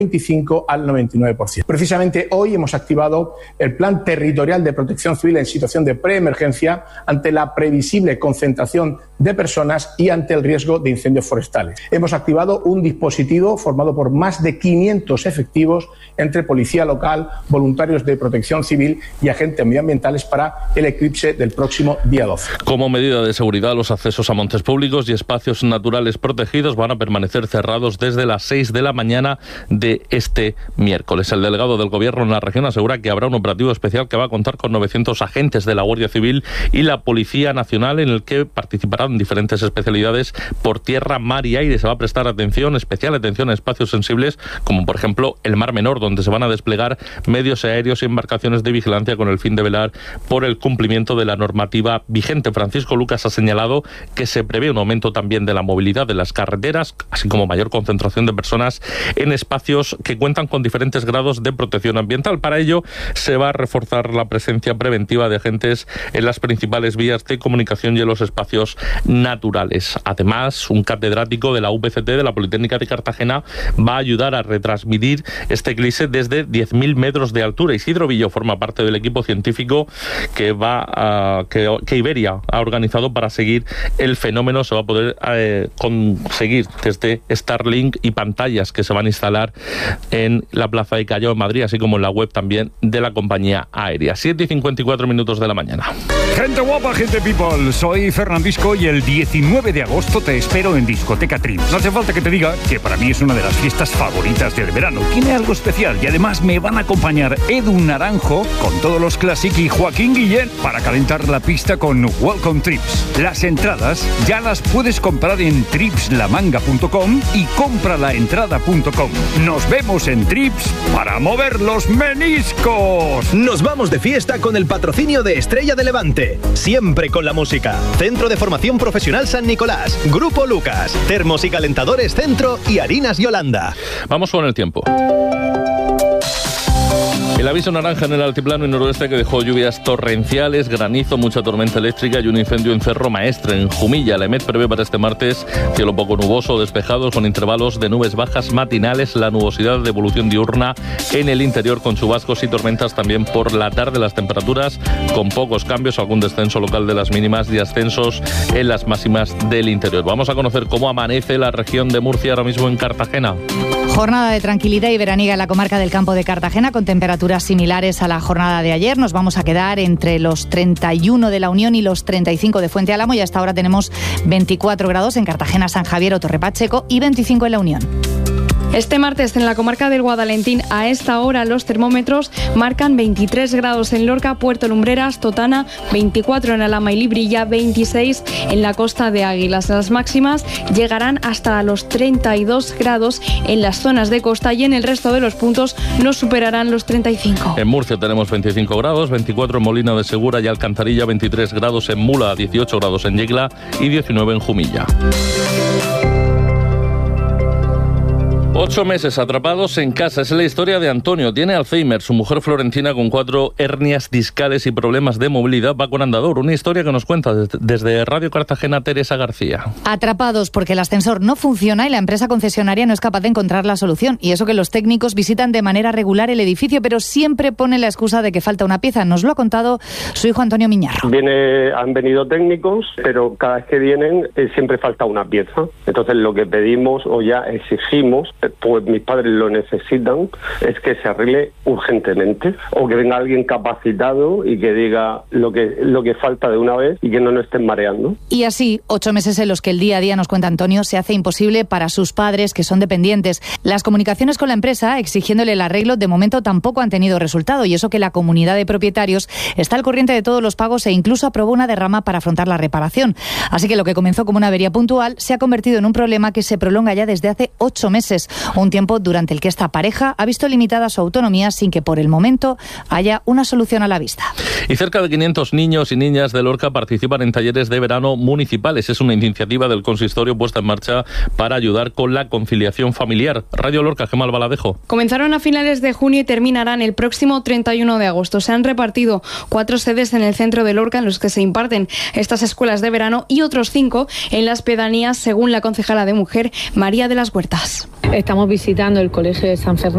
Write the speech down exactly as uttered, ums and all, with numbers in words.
veinticinco al noventa y nueve por ciento. Precisamente hoy hemos activado el Plan Territorial de Protección Civil en situación de preemergencia ante la previsible concentración de personas y ante el riesgo de incendios forestales. Hemos activado un dispositivo formado por más de quinientos efectivos entre policía local, voluntarios de protección civil y agentes medioambientales para el eclipse del próximo día doce. Como medida de seguridad, los accesos a montes públicos y espacios naturales protegidos van a permanecer cerrados desde las seis de la mañana de este miércoles. El delegado del Gobierno en la región asegura que habrá un operativo especial que va a contar con novecientos agentes de la Guardia Civil y la Policía Nacional, en el que participarán diferentes especialidades por tierra, mar y aire. Se va a prestar atención, especial atención a espacios sensibles, como por ejemplo el Mar Menor, donde se van a desplegar medios aéreos y embarcaciones de vigilancia con el fin de velar por el cumplimiento de la normativa vigente. Francisco Lucas ha señalado que se prevé un aumento también de la movilidad de las carreteras, así como mayor concentración de personas en espacios que cuentan con diferentes grados de protección ambiental. Para ello, se va a reforzar la presencia preventiva de agentes en las principales vías de comunicación y en los espacios naturales. Además, un catedrático de la U P C T de la Politécnica de Cartagena va a ayudar a retransmitir este eclipse desde diez mil metros de altura. Isidro Villo forma parte del equipo científico que va a, que, que Iberia ha organizado para seguir el fenómeno. Se va a poder eh, conseguir desde Starlink y pantallas que se van a instalar en la Plaza de Callao en Madrid, así como en la web también de la compañía aérea. siete y cincuenta y cuatro minutos de la mañana. Gente guapa, gente people, soy Fernandisco y el diecinueve de agosto te espero en Discoteca Trips. No hace falta que te diga que para mí es una de las fiestas favoritas del verano. Tiene algo especial y además me van a acompañar Edu Naranjo con todos los Classic y Joaquín Guillén para calentar la pista con Welcome Trips. Las entradas ya las puedes comprar en trips la manga punto com y compralaentrada punto com. Nos vemos en Trips para mover los meniscos. Nos vamos de fiesta con el patrocinio de Estrella de Levante. Siempre con la música. Centro de Formación Profesional San Nicolás. Grupo Lucas. Termos y calentadores Centro y Harinas Yolanda. Vamos con el tiempo. El aviso naranja en el altiplano y noroeste que dejó lluvias torrenciales, granizo, mucha tormenta eléctrica y un incendio en Cerro Maestre, en Jumilla. La EMET prevé para este martes cielo poco nuboso, despejados con intervalos de nubes bajas matinales, la nubosidad de evolución diurna en el interior con chubascos y tormentas también por la tarde. Las temperaturas con pocos cambios, algún descenso local de las mínimas y ascensos en las máximas del interior. Vamos a conocer cómo amanece la región de Murcia ahora mismo en Cartagena. Jornada de tranquilidad y veraniega en la comarca del Campo de Cartagena, con temperaturas similares a la jornada de ayer. Nos vamos a quedar entre los treinta y uno de La Unión y los treinta y cinco de Fuente Álamo, y hasta ahora tenemos veinticuatro grados en Cartagena, San Javier o Torre Pacheco y veinticinco en La Unión. Este martes en la comarca del Guadalentín a esta hora los termómetros marcan veintitrés grados en Lorca, Puerto Lumbreras, Totana, veinticuatro en Alhama y Librilla, veintiséis en la costa de Águilas. Las máximas llegarán hasta los treinta y dos grados en las zonas de costa y en el resto de los puntos no superarán los treinta y cinco. En Murcia tenemos veinticinco grados, veinticuatro en Molina de Segura y Alcantarilla, veintitrés grados en Mula, dieciocho grados en Yegla y diecinueve en Jumilla. Ocho meses atrapados en casa. Es la historia de Antonio. Tiene Alzheimer. Su mujer Florentina, con cuatro hernias discales y problemas de movilidad, va con andador. Una historia que nos cuenta desde Radio Cartagena Teresa García. Atrapados porque el ascensor no funciona y la empresa concesionaria no es capaz de encontrar la solución. Y eso que los técnicos visitan de manera regular el edificio, pero siempre ponen la excusa de que falta una pieza. Nos lo ha contado su hijo Antonio Miñarro. Viene, han venido técnicos, pero cada vez que vienen eh, siempre falta una pieza. Entonces lo que pedimos o ya exigimos, pues mis padres lo necesitan, es que se arregle urgentemente, o que venga alguien capacitado y que diga lo que lo que falta de una vez y que no nos estén mareando. Y así, ocho meses en los que el día a día, nos cuenta Antonio, se hace imposible para sus padres, que son dependientes. Las comunicaciones con la empresa exigiéndole el arreglo de momento tampoco han tenido resultado, y eso que la comunidad de propietarios está al corriente de todos los pagos e incluso aprobó una derrama para afrontar la reparación. Así que lo que comenzó como una avería puntual se ha convertido en un problema que se prolonga ya desde hace ocho meses. Un tiempo durante el que esta pareja ha visto limitada su autonomía sin que por el momento haya una solución a la vista. Y cerca de quinientos niños y niñas de Lorca participan en talleres de verano municipales. Es una iniciativa del consistorio puesta en marcha para ayudar con la conciliación familiar. Radio Lorca, Gemma Albaladejo. Comenzaron a finales de junio y terminarán el próximo treinta y uno de agosto. Se han repartido cuatro sedes en el centro de Lorca en los que se imparten estas escuelas de verano y otros cinco en las pedanías, según la concejala de Mujer, María de las Huertas. Estamos visitando el Colegio de San Fernando